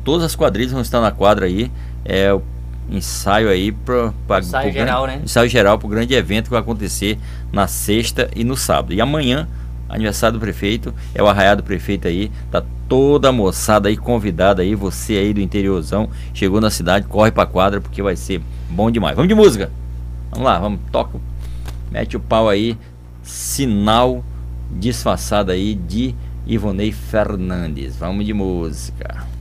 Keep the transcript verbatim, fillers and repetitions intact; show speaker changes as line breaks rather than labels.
todas as quadrilhas vão estar na quadra aí. É o ensaio aí para
ensaio geral, grande, né?
Ensaio geral para o grande evento que vai acontecer na sexta e no sábado. E amanhã, aniversário do prefeito, é o arraiado do prefeito aí, tá toda a moçada aí convidada aí, você aí do interiorzão, chegou na cidade, corre pra quadra porque vai ser bom demais. Vamos de música. Vamos lá, vamos, toca, mete o pau aí, Sinal Disfarçado aí de Ivonei Fernandes. Vamos de música.